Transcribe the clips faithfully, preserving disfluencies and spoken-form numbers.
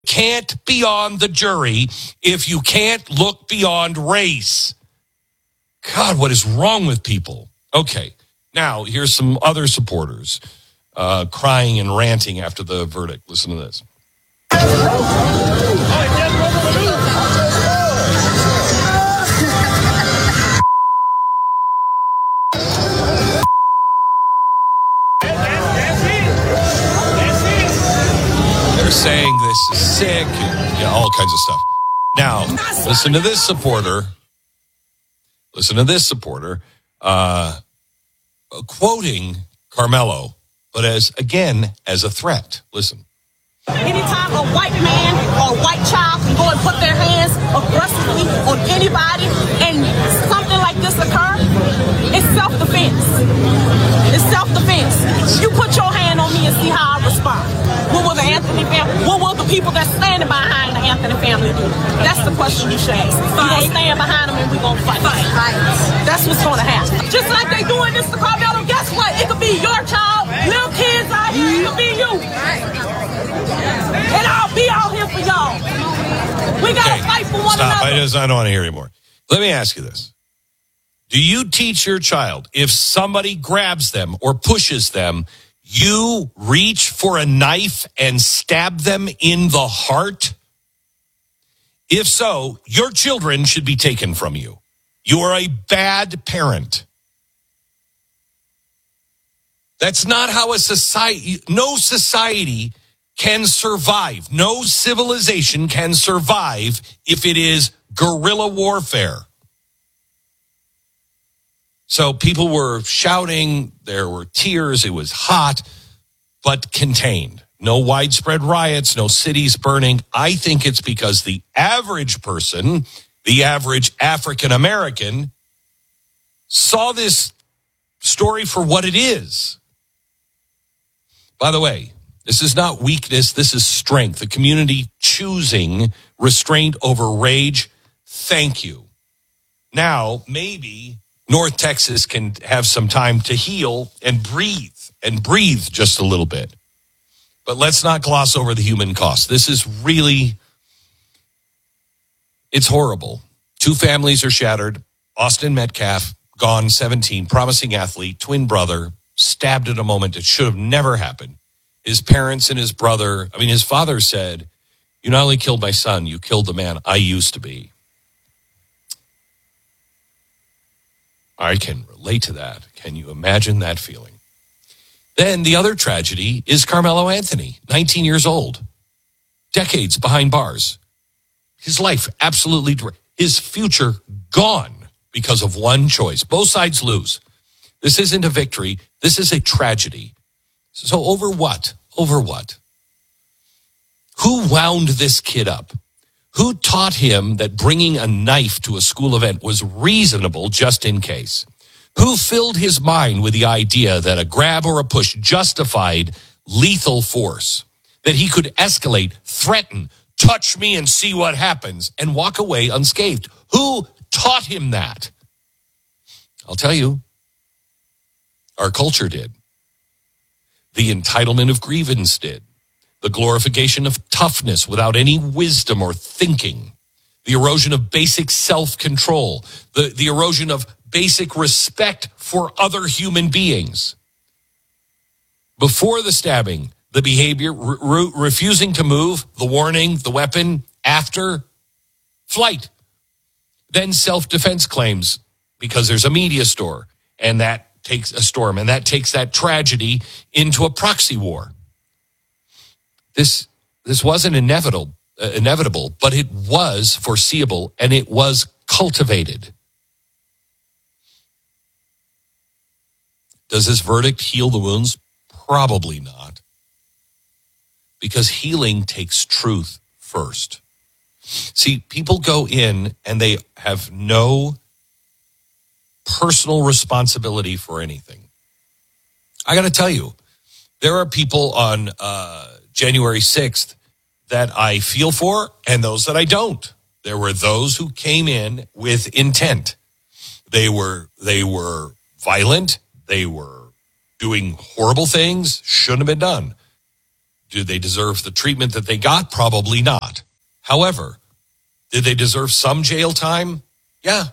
Can't be on the jury if you can't look beyond race. God, what is wrong with people? Okay, now here's some other supporters uh, crying and ranting after the verdict. Listen to this. They're saying this is sick and yeah, all kinds of stuff. Now, listen to this supporter. Listen to this supporter uh, quoting Carmelo, but as again, as a threat. Listen. Anytime a white man or a white child can go and put their hands aggressively on anybody and something like this occur, it's self-defense. It's self-defense. You put your hand on me and see how I respond. What will the Anthony family, what will the people that's standing behind the Anthony family do? That's the question you should ask. We're going to stand behind them and we're going to fight. fight. Right. That's what's going to happen. Just like they doing this to Carmelo, guess what? It could be your child, little kids out here, it could be you. And I'll be out here for y'all. We got to okay. fight for one Stop. another. I, just, I don't want to hear anymore. Let me ask you this. Do you teach your child, if somebody grabs them or pushes them, you reach for a knife and stab them in the heart? If so, your children should be taken from you. You are a bad parent. That's not how a society, no society can survive. No civilization can survive if it is guerrilla warfare. So people were shouting, there were tears, it was hot, but contained. No widespread riots, no cities burning. I think it's because the average person, the average African American, saw this story for what it is. By the way, this is not weakness, this is strength. The community choosing restraint over rage. Thank you. Now, maybe North Texas can have some time to heal and breathe, and breathe just a little bit. But let's not gloss over the human cost. This is really, it's horrible. Two families are shattered. Austin Metcalf, gone, seventeen, promising athlete, twin brother, stabbed at a moment that should have never happened. His parents and his brother, I mean, his father said, you not only killed my son, you killed the man I used to be. I can relate to that. Can you imagine that feeling? Then the other tragedy is Carmelo Anthony, nineteen years old, decades behind bars. His life absolutely, his future gone because of one choice. Both sides lose. This isn't a victory. This is a tragedy. So over what? Over what? Who wound this kid up? Who taught him that bringing a knife to a school event was reasonable just in case? Who filled his mind with the idea that a grab or a push justified lethal force? That he could escalate, threaten, touch me and see what happens, and walk away unscathed? Who taught him that? I'll tell you, our culture did. The entitlement of grievance did. The glorification of toughness without any wisdom or thinking. The erosion of basic self-control. The, the erosion of basic respect for other human beings. Before the stabbing, the behavior, re- re- refusing to move, the warning, the weapon, after, flight. Then self-defense claims because there's a media store, and that takes a storm, and that takes that tragedy into a proxy war. This this wasn't inevitable, uh, inevitable, but it was foreseeable, and it was cultivated. Does this verdict heal the wounds? Probably not. Because healing takes truth first. See, people go in and they have no personal responsibility for anything. I got to tell you, there are people on uh, January sixth that I feel for and those that I don't. There were those who came in with intent. They were they were violent. They were doing horrible things, shouldn't have been done. Do they deserve the treatment that they got? Probably not. However, did they deserve some jail time? Yeah.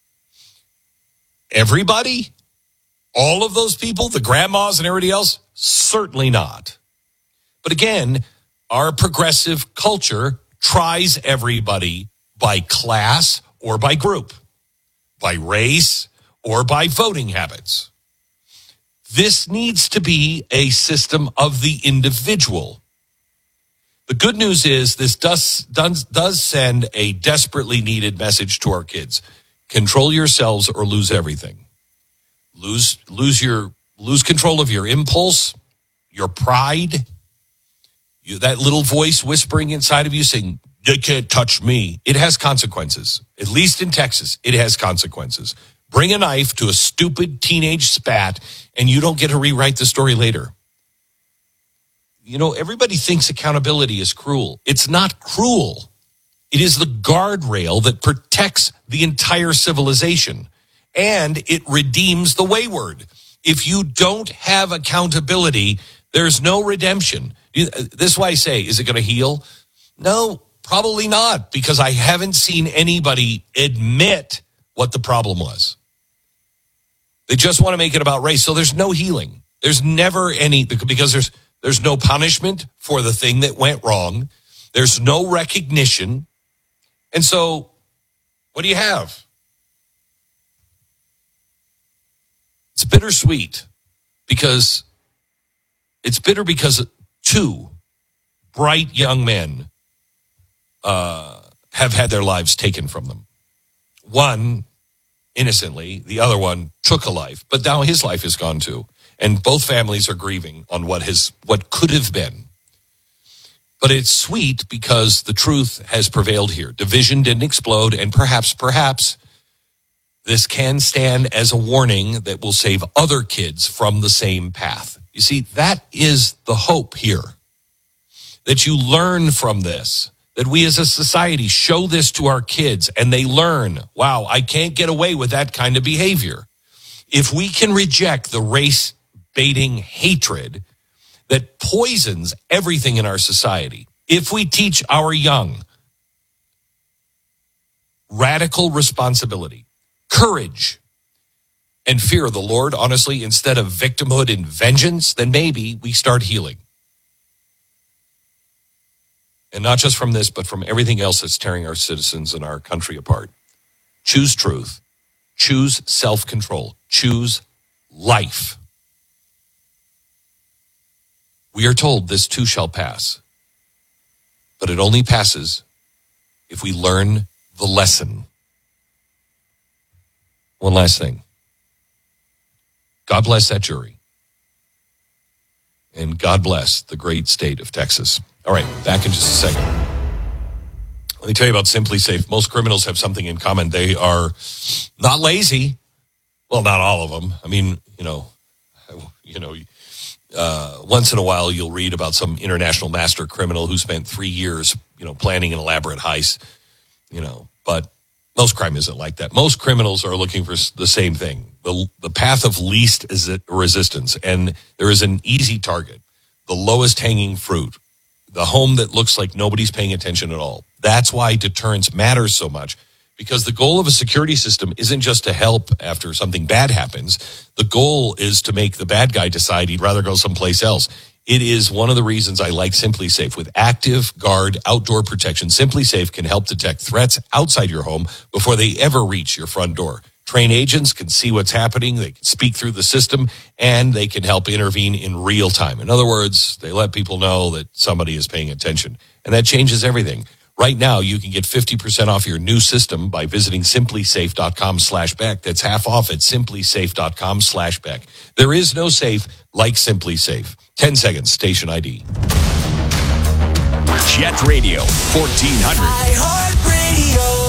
Everybody? All of those people, the grandmas and everybody else? Certainly not. But again, our progressive culture tries everybody by class or by group, by race or by voting habits. This needs to be a system of the individual. The good news is this does, does, does send a desperately needed message to our kids. Control yourselves or lose everything. Lose, lose your, lose control of your impulse, your pride, you, that little voice whispering inside of you saying, "You can't touch me." It has consequences. At least in Texas, it has consequences. Bring a knife to a stupid teenage spat, and you don't get to rewrite the story later. You know, everybody thinks accountability is cruel. It's not cruel. It is the guardrail that protects the entire civilization, and it redeems the wayward. If you don't have accountability, there's no redemption. This is why I say, is it going to heal? No, probably not, because I haven't seen anybody admit what the problem was. They just want to make it about race. So there's no healing. There's never any, because there's there's no punishment for the thing that went wrong. There's no recognition. And so what do you have? It's bittersweet because it's bitter because two bright young men uh, have had their lives taken from them. One innocently, the other one took a life, but now his life is gone too. And both families are grieving on what has, what could have been. But it's sweet because the truth has prevailed here. Division didn't explode, and perhaps, perhaps, this can stand as a warning that will save other kids from the same path. You see, that is the hope here. That you learn from this. That we as a society show this to our kids and they learn, wow, I can't get away with that kind of behavior. If we can reject the race-baiting hatred that poisons everything in our society, if we teach our young radical responsibility, courage, and fear of the Lord, honestly, instead of victimhood and vengeance, then maybe we start healing. And not just from this, but from everything else that's tearing our citizens and our country apart. Choose truth. Choose self-control. Choose life. We are told this too shall pass. But it only passes if we learn the lesson. One last thing. God bless that jury. And God bless the great state of Texas. All right, back in just a second. Let me tell you about Simply Safe. Most criminals have something in common. They are not lazy. Well, not all of them. I mean, you know, you know, uh, once in a while you'll read about some international master criminal who spent three years, you know, planning an elaborate heist, you know, but most crime isn't like that. Most criminals are looking for the same thing, the, the path of least resistance. And there is an easy target, the lowest hanging fruit, the home that looks like nobody's paying attention at all. That's why deterrence matters so much, because the goal of a security system isn't just to help after something bad happens. The goal is to make the bad guy decide he'd rather go someplace else. It is one of the reasons I like Simply Safe. With Active Guard outdoor protection, Simply Safe can help detect threats outside your home before they ever reach your front door. Trained agents can see what's happening, they can speak through the system, and they can help intervene in real time. In other words, they let people know that somebody is paying attention, and that changes everything. Right now, you can get fifty percent off your new system by visiting simplysafe.com slash Beck. That's half off at simplysafe.com slash Beck. There is no safe like Simply Safe. ten seconds, station I D. Jet Radio, fourteen hundred. iHeartRadio.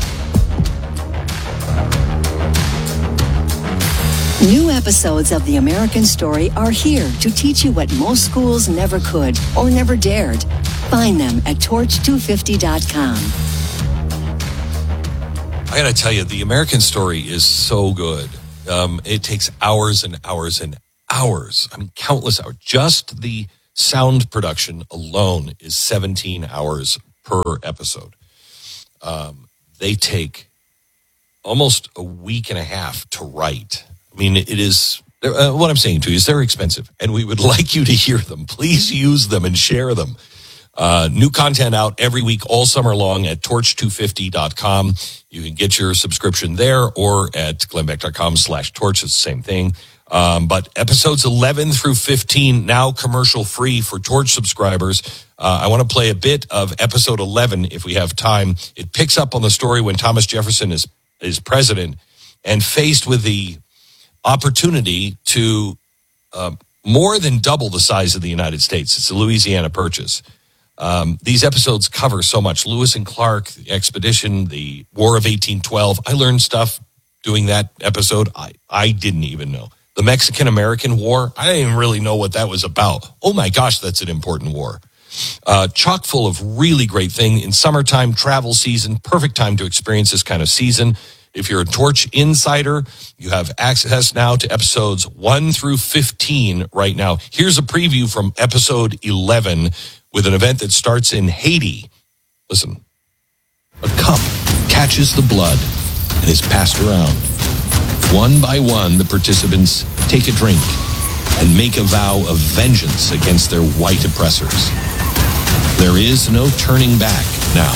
New episodes of The American Story are here to teach you what most schools never could or never dared. Find them at torch two fifty dot com. I got to tell you, The American Story is so good. Um, it takes hours and hours and hours. I mean, countless hours. Just the sound production alone is seventeen hours per episode. Um, they take almost a week and a half to write. I mean, it is, uh, what I'm saying to you is they're expensive, and we would like you to hear them. Please use them and share them. Uh, new content out every week, all summer long at torch two fifty dot com. You can get your subscription there or at glennbeck.com slash torch. It's the same thing. Um, but episodes eleven through fifteen, now commercial free for Torch subscribers. Uh, I want to play a bit of episode eleven if we have time. It picks up on the story when Thomas Jefferson is, is president and faced with the opportunity to uh, more than double the size of the United States. It's a Louisiana Purchase. Um, these episodes cover so much. Lewis and Clark, the expedition, the War of eighteen twelve. I learned stuff doing that episode I, I didn't even know. The Mexican-American War, I didn't even really know what that was about. Oh my gosh, that's an important war. Uh, chock full of really great thing. In summertime, travel season, perfect time to experience this kind of season. If you're a Torch insider, you have access now to episodes one through fifteen right now. Here's a preview from episode eleven with an event that starts in Haiti. Listen. A cup catches the blood and is passed around. One by one, the participants take a drink and make a vow of vengeance against their white oppressors. There is no turning back now.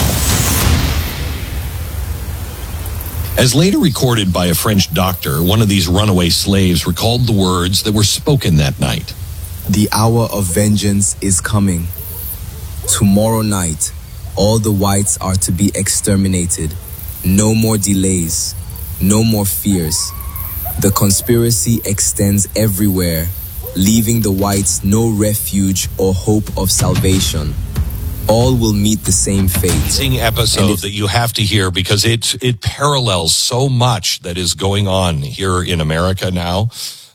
As later recorded by a French doctor, one of these runaway slaves recalled the words that were spoken that night. The hour of vengeance is coming. Tomorrow night, all the whites are to be exterminated. No more delays. No more fears. The conspiracy extends everywhere, leaving the whites no refuge or hope of salvation. All will meet the same fate. Amazing episode that you have to hear because it it parallels so much that is going on here in America now.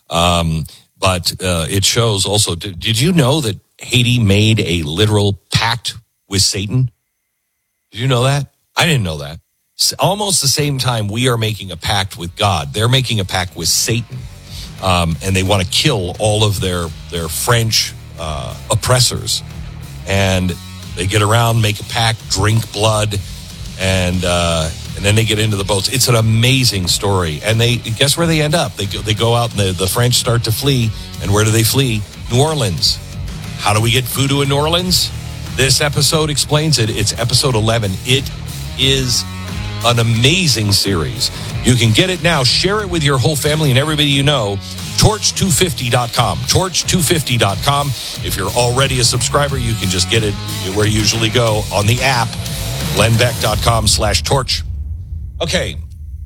Um, but uh, it shows also, did, did you know that Haiti made a literal pact with Satan? Did you know that? I didn't know that. Almost the same time we are making a pact with God, they're making a pact with Satan. Um, and they want to kill all of their, their French uh, oppressors. And they get around, make a pact, drink blood, and uh, and then they get into the boats. It's an amazing story. And they guess where they end up? They go, they go out and the, the French start to flee. And where do they flee? New Orleans. How do we get voodoo in New Orleans? This episode explains it. It's episode eleven. It is an amazing series. You can get it now. Share it with your whole family and everybody you know. torch two fifty dot com. torch two fifty dot com. If you're already a subscriber, you can just get it where you usually go on the app. glennbeck.com slash torch. Okay.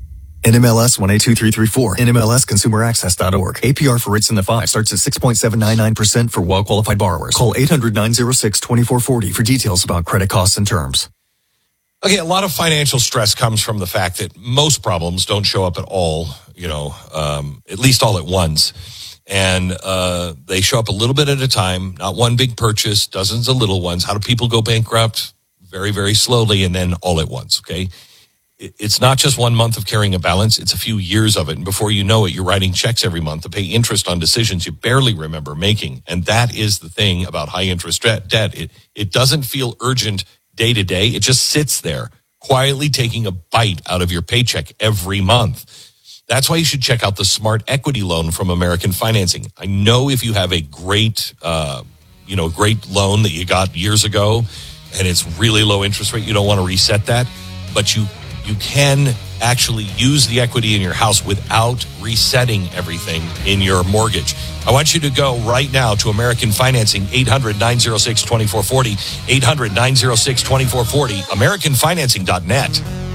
N M L S one eight two three three four. N M L S consumer access dot org. A P R for rates in the five starts at six point seven nine nine percent for well-qualified borrowers. Call eight hundred nine oh six two four four oh for details about credit costs and terms. Okay, a lot of financial stress comes from the fact that most problems don't show up at all, you know, um, at least all at once. And uh, they show up a little bit at a time, not one big purchase, dozens of little ones. How do people go bankrupt? Very, very slowly and then all at once, okay? It's not just one month of carrying a balance. It's a few years of it. And before you know it, you're writing checks every month to pay interest on decisions you barely remember making. And that is the thing about high interest debt. It, it doesn't feel urgent day to day. It just sits there quietly taking a bite out of your paycheck every month. That's why you should check out the Smart Equity Loan from American Financing. I know if you have a great, uh, you know, great loan that you got years ago and it's really low interest rate, you don't want to reset that, but you You can actually use the equity in your house without resetting everything in your mortgage. I want you to go right now to American Financing, eight hundred nine oh six two four four oh, eight hundred nine oh six two four four oh, american financing dot net.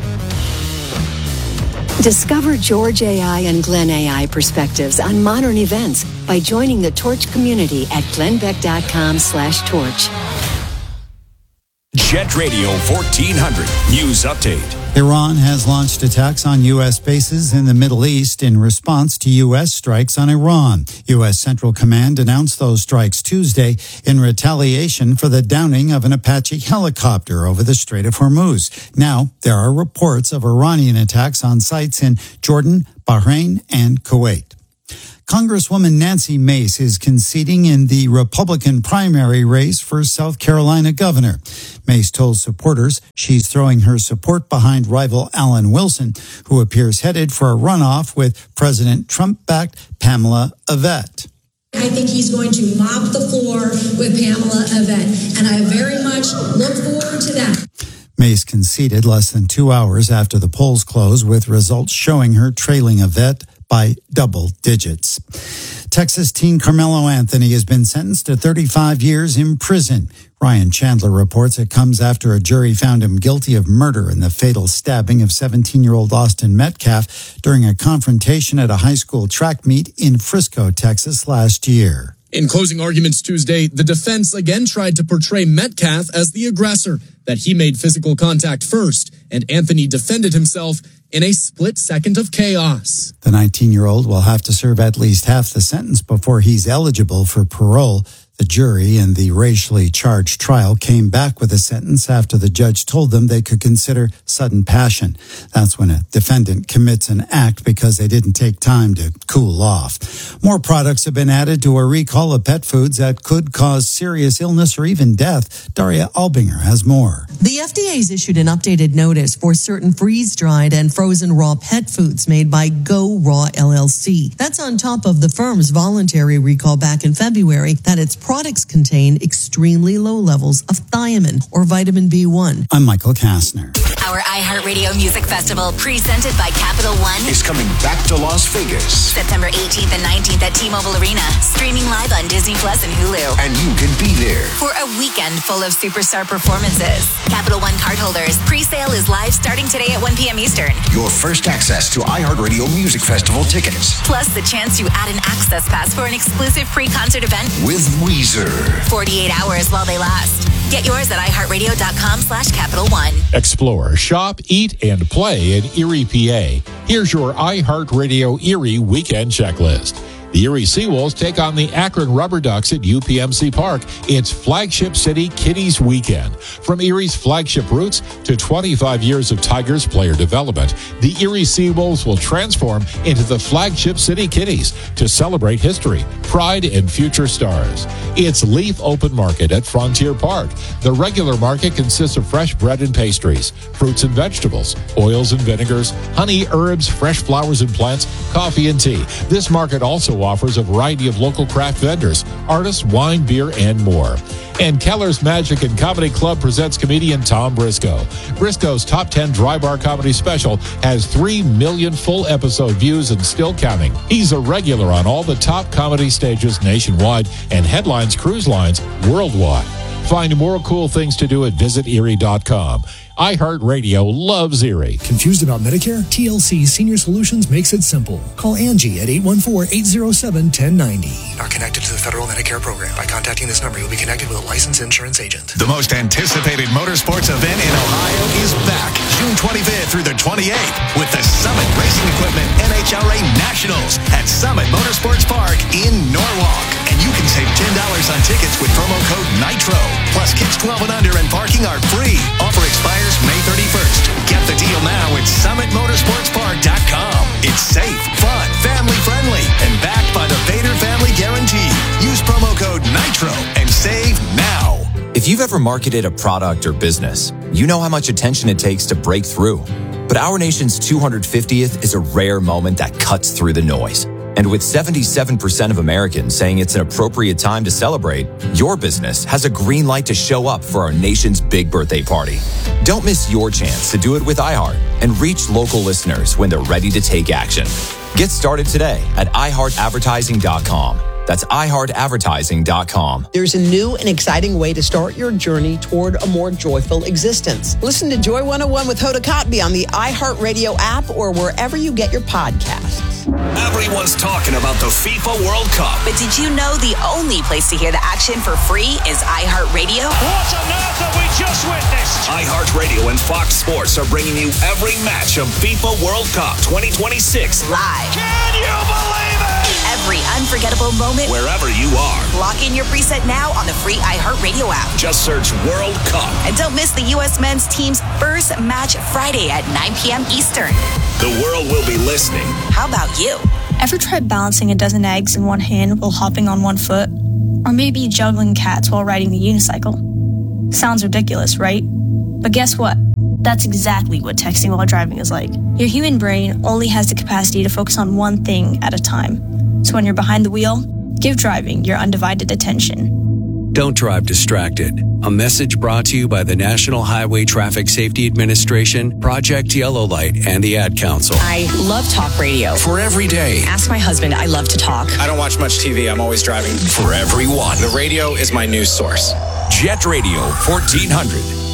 Discover George A I and Glenn A I perspectives on modern events by joining the Torch community at glennbeck.com slash torch. Jet Radio fourteen hundred News Update. Iran has launched attacks on U S bases in the Middle East in response to U S strikes on Iran. U S Central Command announced those strikes Tuesday in retaliation for the downing of an Apache helicopter over the Strait of Hormuz. Now, there are reports of Iranian attacks on sites in Jordan, Bahrain, and Kuwait. Congresswoman Nancy Mace is conceding in the Republican primary race for South Carolina governor. Mace told supporters she's throwing her support behind rival Alan Wilson, who appears headed for a runoff with President Trump-backed Pamela Yvette. I think he's going to mop the floor with Pamela Yvette, and I very much look forward to that. Mace conceded less than two hours after the polls closed, with results showing her trailing Yvette by double digits. Texas teen Carmelo Anthony has been sentenced to thirty-five years in prison. Ryan Chandler reports it comes after a jury found him guilty of murder in the fatal stabbing of seventeen-year-old Austin Metcalf during a confrontation at a high school track meet in Frisco, Texas last year. In closing arguments Tuesday, the defense again tried to portray Metcalf as the aggressor, that he made physical contact first, and Anthony defended himself in a split second of chaos. The nineteen-year-old will have to serve at least half the sentence before he's eligible for parole. The jury in the racially charged trial came back with a sentence after the judge told them they could consider sudden passion. That's when a defendant commits an act because they didn't take time to cool off. More products have been added to a recall of pet foods that could cause serious illness or even death. Daria Albinger has more. The F D A has issued an updated notice for certain freeze-dried and frozen raw pet foods made by Go Raw L L C. That's on top of the firm's voluntary recall back in February that its products contain extremely low levels of thiamine or vitamin B one. I'm Michael Kastner. Our iHeartRadio Music Festival, presented by Capital One, is coming back to Las Vegas. September eighteenth and nineteenth at T-Mobile Arena, streaming live on Disney Plus and Hulu. And you can be there for a weekend full of superstar performances. Capital One cardholders, pre-sale is live starting today at one p.m. Eastern. Your first access to iHeartRadio Music Festival tickets. Plus the chance to add an access pass for an exclusive pre-concert event with Weezer. forty-eight hours while they last. Get yours at iHeartRadio.com slash Capital One. Explore, shop, eat, and play in Erie, P A. Here's your iHeartRadio Erie weekend checklist. The Erie Seawolves take on the Akron Rubber Ducks at U P M C Park. It's Flagship City Kitties Weekend. From Erie's flagship roots to twenty-five years of Tigers player development, the Erie Seawolves will transform into the Flagship City Kitties to celebrate history, pride, and future stars. It's Leaf Open Market at Frontier Park. The regular market consists of fresh bread and pastries, fruits and vegetables, oils and vinegars, honey, herbs, fresh flowers and plants, coffee and tea. This market also offers a variety of local craft vendors, artists, wine, beer, and more. And Keller's Magic and Comedy Club presents comedian Tom Briscoe. Briscoe's Top ten Dry Bar Comedy Special has three million full episode views and still counting. He's a regular on all the top comedy stages nationwide and headlines cruise lines worldwide. Find more cool things to do at visit erie dot com. iHeartRadio loves Erie. Confused about Medicare? T L C Senior Solutions makes it simple. Call Angie at eight one four, eight zero seven, one zero nine zero. Not connected to the federal Medicare program. By contacting this number, you'll be connected with a licensed insurance agent. The most anticipated motorsports event in Ohio is back June twenty-fifth through the twenty-eighth with the Summit Racing Equipment N H R A Nationals at Summit Motorsports Park in Norwalk. And you can save ten dollars on tickets with promo code NITRO. Plus, kids twelve and under and parking are free. Offer expires May thirty-first. Get the deal now at summit motorsports park dot com. It's safe, fun, family friendly, and backed by the Vader Family Guarantee. Use promo code NITRO and save now. If you've ever marketed a product or business, you know how much attention it takes to break through. But our nation's two hundred fiftieth is a rare moment that cuts through the noise. And with seventy-seven percent of Americans saying it's an appropriate time to celebrate, your business has a green light to show up for our nation's big birthday party. Don't miss your chance to do it with iHeart and reach local listeners when they're ready to take action. Get started today at i heart advertising dot com. That's i heart advertising dot com. There's a new and exciting way to start your journey toward a more joyful existence. Listen to Joy one oh one with Hoda Kotb on the iHeartRadio app or wherever you get your podcasts. Everyone's talking about the FIFA World Cup. But did you know the only place to hear the action for free is iHeartRadio? What on earth have we just witnessed? iHeartRadio and Fox Sports are bringing you every match of FIFA World Cup twenty twenty-six live. Can you believe it? Every unforgettable moment, wherever you are. Lock in your preset now on the free iHeartRadio app. Just search World Cup. And don't miss the U S men's team's first match Friday at nine p.m. Eastern. The world will be listening. How about you? Ever tried balancing a dozen eggs in one hand while hopping on one foot? Or maybe juggling cats while riding the unicycle? Sounds ridiculous, right? But guess what? That's exactly what texting while driving is like. Your human brain only has the capacity to focus on one thing at a time. So when you're behind the wheel, give driving your undivided attention. Don't drive distracted. A message brought to you by the National Highway Traffic Safety Administration, Project Yellow Light, and the Ad Council. I love talk radio. For every day. Ask my husband, I love to talk. I don't watch much T V. I'm always driving. For everyone. The radio is my news source. Jet Radio fourteen hundred.